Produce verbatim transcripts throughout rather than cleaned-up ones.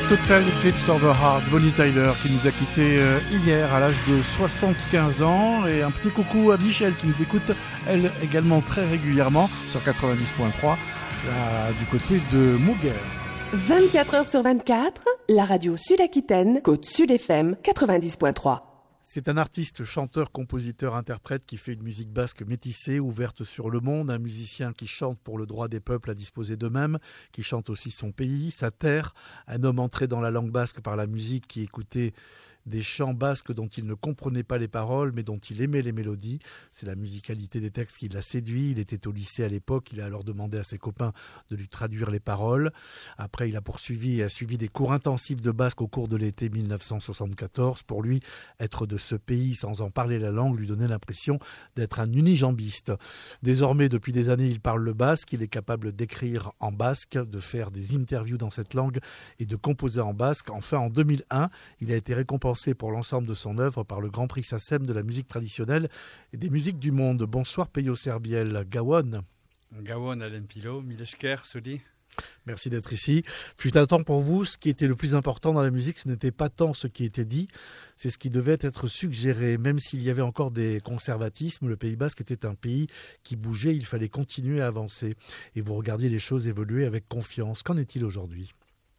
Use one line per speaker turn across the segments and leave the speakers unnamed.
Total Eclipse of the Heart, Bonnie Tyler qui nous a quittés hier à l'âge de soixante-quinze ans, et un petit coucou à Michel qui nous écoute elle également très régulièrement sur quatre-vingt-dix point trois là, du côté de Mouguer.
vingt-quatre heures sur vingt-quatre, la radio Sud-Aquitaine, Côte Sud F M quatre-vingt-dix point trois.
C'est un artiste, chanteur, compositeur, interprète qui fait une musique basque métissée, ouverte sur le monde, un musicien qui chante pour le droit des peuples à disposer d'eux-mêmes, qui chante aussi son pays, sa terre, un homme entré dans la langue basque par la musique, qui écoutait des chants basques dont il ne comprenait pas les paroles, mais dont il aimait les mélodies. C'est la musicalité des textes qui l'a séduit. Il était au lycée à l'époque. Il a alors demandé à ses copains de lui traduire les paroles. Après, il a poursuivi et a suivi des cours intensifs de basque au cours de l'été mille neuf cent soixante-quatorze. Pour lui, être de ce pays sans en parler la langue lui donnait l'impression d'être un unijambiste. Désormais, depuis des années, il parle le basque. Il est capable d'écrire en basque, de faire des interviews dans cette langue et de composer en basque. Enfin, en deux mille un, il a été récompensé pour l'ensemble de son œuvre par le Grand Prix SACEM de la musique traditionnelle et des musiques du monde. Bonsoir Peyo Serbiel, Gawon.
Gawon Alain Pilot, Milesker, Soli.
Merci d'être ici. Fut un temps pour vous, ce qui était le plus important dans la musique, ce n'était pas tant ce qui était dit, c'est ce qui devait être suggéré. Même s'il y avait encore des conservatismes, le Pays Basque était un pays qui bougeait, il fallait continuer à avancer. Et vous regardiez les choses évoluer avec confiance. Qu'en est-il aujourd'hui ?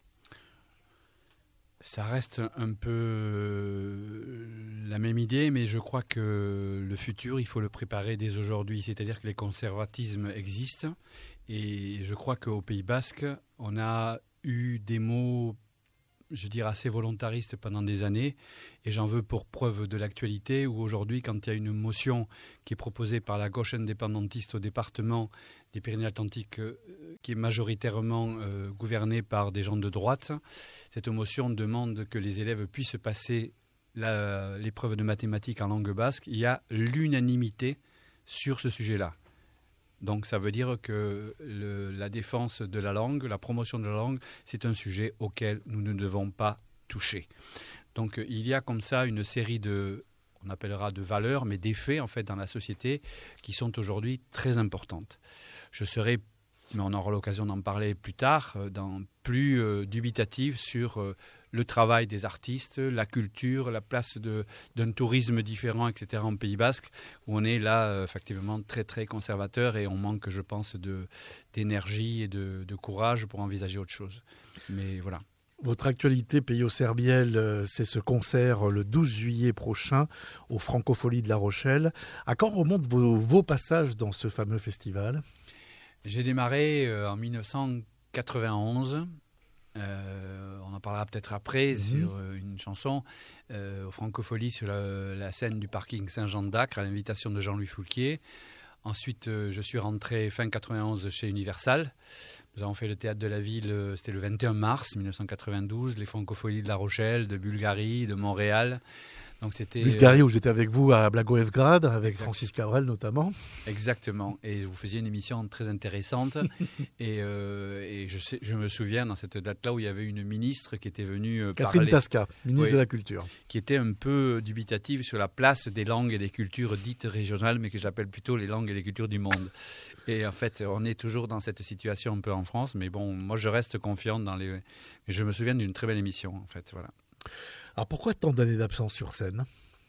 Ça reste un peu la même idée, mais je crois que le futur, il faut le préparer dès aujourd'hui. C'est-à-dire que les conservatismes existent, et je crois qu'au Pays Basque, on a eu des mots, je dirais, assez volontaristes pendant des années, et j'en veux pour preuve de l'actualité, où aujourd'hui, quand il y a une motion qui est proposée par la gauche indépendantiste au département des Pyrénées-Atlantiques, euh, qui est majoritairement euh, gouvernée par des gens de droite, cette motion demande que les élèves puissent passer la, l'épreuve de mathématiques en langue basque. Il y a l'unanimité sur ce sujet-là. Donc ça veut dire que le, la défense de la langue, la promotion de la langue, c'est un sujet auquel nous ne devons pas toucher. Donc il y a comme ça une série de, on appellera de valeurs, mais d'effets en fait dans la société qui sont aujourd'hui très importantes. Je serai, mais on aura l'occasion d'en parler plus tard, dans, plus euh, dubitatif sur euh, le travail des artistes, la culture, la place de, d'un tourisme différent, et cetera en Pays Basque, où on est là euh, effectivement très très conservateur, et on manque, je pense, de, d'énergie et de, de courage pour envisager autre chose. Mais voilà.
Votre actualité, Peyo Serbiel, c'est ce concert le douze juillet prochain au Francofolie de La Rochelle. À quand remontent vos, vos passages dans ce fameux festival ?
J'ai démarré euh, en dix-neuf cent quatre-vingt-onze. Euh, on en parlera peut-être après, mmh. sur euh, une chanson euh, au Francofolie sur la, la scène du parking Saint-Jean-d'Acre à l'invitation de Jean-Louis Foulquier. Ensuite, euh, je suis rentré fin quatre-vingt-onze chez Universal. Nous avons fait le théâtre de la ville, euh, c'était le vingt et un mars dix-neuf cent quatre-vingt-douze, les Francopholies de La Rochelle, de Bulgarie, de Montréal. Donc c'était
Bulgarie, euh, où j'étais avec vous à Blagoevgrad, avec exact. Francis Cabrel notamment.
Exactement, et vous faisiez une émission très intéressante. et, euh, et je, sais, je me souviens dans cette date-là où il y avait une ministre qui était venue euh,
Catherine
parler,
Tasca, ministre oui, de la Culture,
qui était un peu dubitative sur la place des langues et des cultures dites régionales, mais que j'appelle plutôt les langues et les cultures du monde. Et en fait, on est toujours dans cette situation un peu en France, mais bon, moi je reste confiant dans les... Mais je me souviens d'une très belle émission, en fait, voilà.
Alors pourquoi tant d'années d'absence sur scène ?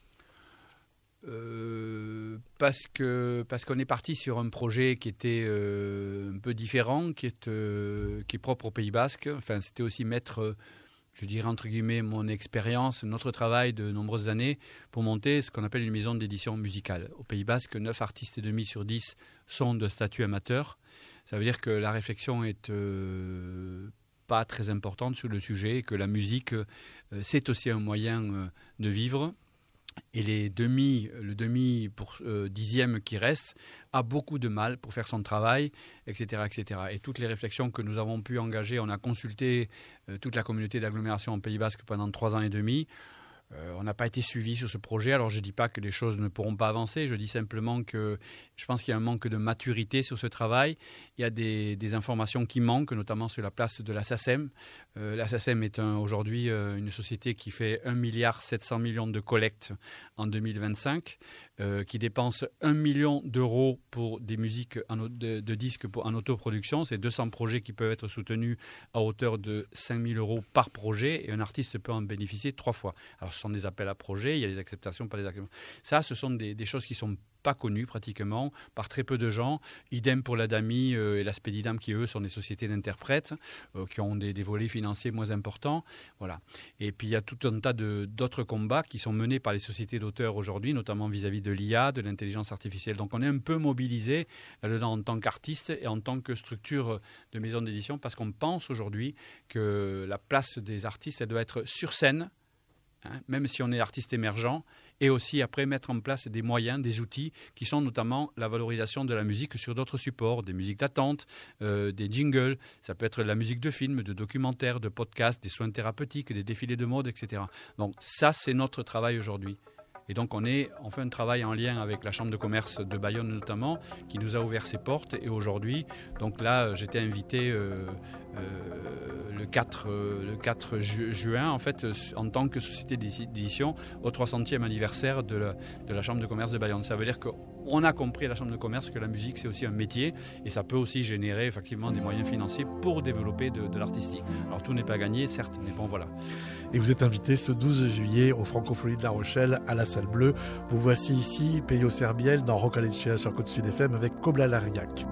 euh, parce, que, parce qu'on est parti sur un projet qui était euh, un peu différent, qui est, euh, qui est propre au Pays Basque. Enfin, c'était aussi mettre, je dirais entre guillemets, mon expérience, notre travail de nombreuses années pour monter ce qu'on appelle une maison d'édition musicale. Au Pays Basque, neuf artistes et demi sur dix sont de statut amateur. Ça veut dire que la réflexion est... Euh, pas très importante sur le sujet, que la musique, euh, c'est aussi un moyen euh, de vivre. Et les demi, le demi pour, euh, dixième qui reste a beaucoup de mal pour faire son travail, et cetera, et cetera. Et toutes les réflexions que nous avons pu engager, on a consulté euh, toute la communauté d'agglomération en Pays Basque pendant trois ans et demi. Euh, on n'a pas été suivi sur ce projet. Alors je ne dis pas que les choses ne pourront pas avancer, je dis simplement que je pense qu'il y a un manque de maturité sur ce travail. Il y a des, des informations qui manquent, notamment sur la place de la SACEM. Euh, la SACEM est un, aujourd'hui euh, une société qui fait un milliard sept cents millions de collectes en deux mille vingt-cinq. euh, qui dépensent un million d'euros pour des musiques en, de, de disques pour, en autoproduction. C'est deux cents projets qui peuvent être soutenus à hauteur de cinq mille euros par projet et un artiste peut en bénéficier trois fois. Alors ce sont des appels à projets, il y a des acceptations, pas des acceptations. Ça, ce sont des, des choses qui sont pas connues pratiquement par très peu de gens. Idem pour l'Adami euh, et la Spedidam qui eux sont des sociétés d'interprètes euh, qui ont des, des volets financiers moins importants. Voilà. Et puis il y a tout un tas de, d'autres combats qui sont menés par les sociétés d'auteurs aujourd'hui, notamment vis-à-vis de l'I A, de l'intelligence artificielle. Donc on est un peu mobilisé là-dedans en tant qu'artiste et en tant que structure de maison d'édition parce qu'on pense aujourd'hui que la place des artistes elle doit être sur scène. Hein, même si on est artiste émergent, et aussi après mettre en place des moyens, des outils qui sont notamment la valorisation de la musique sur d'autres supports, des musiques d'attente, euh, des jingles, ça peut être la musique de films, de documentaires, de podcasts, des soins thérapeutiques, des défilés de mode, et cetera. Donc ça, c'est notre travail aujourd'hui. Et donc on, est, on fait un travail en lien avec la Chambre de commerce de Bayonne notamment, qui nous a ouvert ses portes. Et aujourd'hui, donc là, j'étais invité euh, euh, le quatre, euh, le quatre ju- juin, en fait, en tant que société d'édition, au trois centième anniversaire de la, de la Chambre de commerce de Bayonne. Ça veut dire qu'on a compris à la Chambre de commerce que la musique, c'est aussi un métier, et ça peut aussi générer effectivement des moyens financiers pour développer de, de l'artistique. Alors tout n'est pas gagné, certes, mais bon, voilà.
Et vous êtes invité ce douze juillet au Francofolie de La Rochelle à la Salle Bleue. Vous voici ici, Peyo Serbiel, dans Rock Alecea sur Côte Sud F M avec Kobla Lariak.